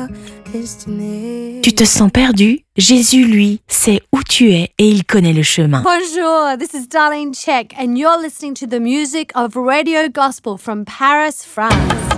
Tu te sens perdu? Jésus, lui, sait où tu es et il connaît le chemin. Bonjour, this is Darlene Check and you're listening to the music of Radio Gospel from Paris, France.